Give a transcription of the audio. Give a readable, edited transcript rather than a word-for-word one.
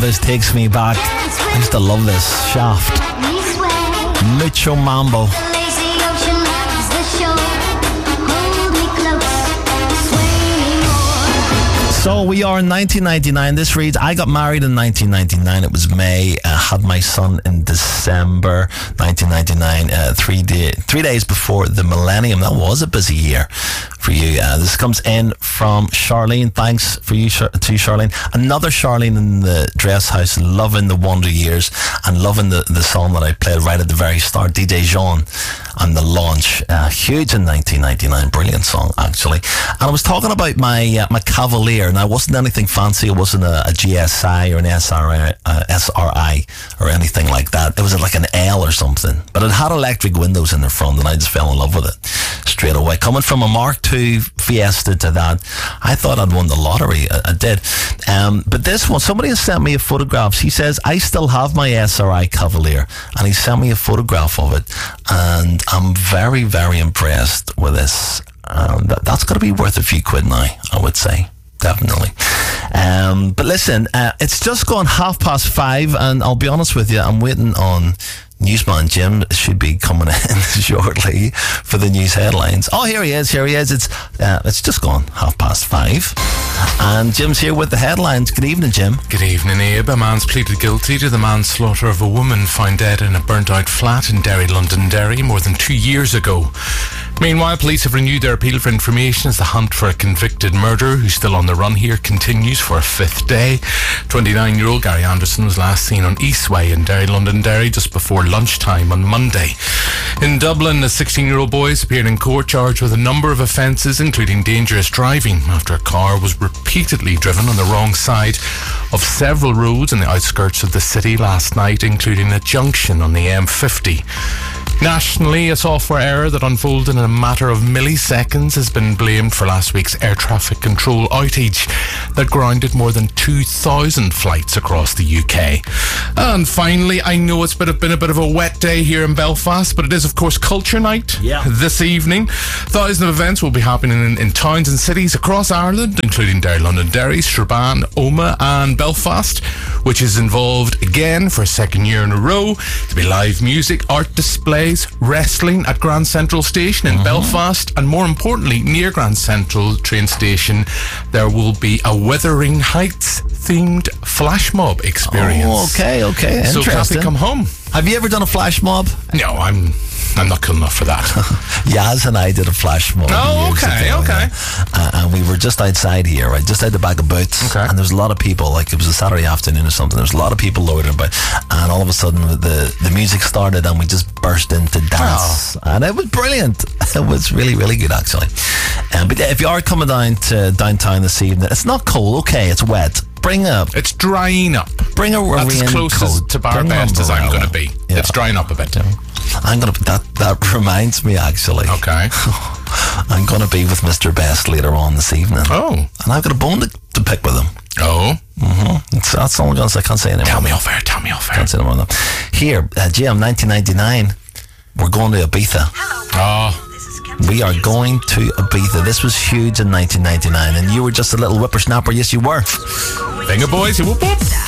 This takes me back. I used to love this. Shaft. Mucho Mambo. So we are in 1999. This reads, I got married in 1999. It was May. I had my son in December 1999. 3 days before the millennium. That was a busy year for you. This comes in from Charlene. Thanks for you to Charlene. Another Charlene in the Dress House, loving the Wonder Years and loving the song that I played right at the very start, DJ Jean and The Launch. Huge in 1999. Brilliant song, actually. And I was talking about my Cavalier. Now, it wasn't anything fancy. It wasn't a GSI or an SRI or anything like that. It was like an L or something. But it had electric windows in the front, and I just fell in love with it straight away. Coming from a Mark II Fiesta to that, I thought I'd won the lottery. I did. But this one, somebody has sent me a photograph. He says, I still have my SRI Cavalier, and he sent me a photograph of it, and I'm very, very impressed with this. That's got to be worth a few quid now, I would say. Definitely. But listen, it's just gone 5:30, and I'll be honest with you, I'm waiting on Newsman Jim. Should be coming in shortly for the news headlines. Oh, here he is. It's just gone 5:30, and Jim's here with the headlines. Good evening, Jim. Good evening, Abe. A man's pleaded guilty to the manslaughter of a woman found dead in a burnt-out flat in Derry, Londonderry, more than 2 years ago. Meanwhile, police have renewed their appeal for information as the hunt for a convicted murderer who's still on the run here continues for a fifth day. 29-year-old Gary Anderson was last seen on Eastway in Derry, Londonderry just before lunchtime on Monday. In Dublin, a 16-year-old boy has appeared in court charged with a number of offences, including dangerous driving, after a car was repeatedly driven on the wrong side of several roads in the outskirts of the city last night, including a junction on the M50. Nationally, a software error that unfolded in a matter of milliseconds has been blamed for last week's air traffic control outage that grounded more than 2,000 flights across the UK. And finally, I know it's been a bit of a wet day here in Belfast, but it is, of course, Culture Night this evening. Thousands of events will be happening in towns and cities across Ireland, including Derry, Londonderry, Strabane, Omagh and Belfast, which is involved again for a second year in a row. There'll be live music, art displays, wrestling at Grand Central Station in Belfast, and more importantly, near Grand Central train station, there will be a Wuthering Heights themed flash mob experience. Oh, okay, interesting. So Kathy, come home. Have you ever done a flash mob? No, I'm not cool enough for that. Yaz and I did a flash mob. Oh, okay. And we were just outside here, right, just out the back of Boots. Okay. And there was a lot of people, like it was a Saturday afternoon or something. There was a lot of people loitering about, and all of a sudden the music started, and we just burst into dance, and it was brilliant. It was really, really good, actually. But if you are coming down to downtown this evening, it's not cold. Okay, it's wet. It's drying up. Bring a raincoat. That's as close to bar best as I'm going to be. Yeah. It's drying up a bit. Yeah. That reminds me, actually. Okay. I'm going to be with Mr. Best later on this evening. Oh. And I've got a bone to pick with him. Oh. That's all I'm going to say. I can't say anymore. Tell me off air. Can't say anymore. Here, Jim, 1999, we're going to Ibiza. Oh. We are going to Ibiza. This was huge in 1999, and you were just a little whippersnapper. Yes, you were. Finger boys, whoop whoop.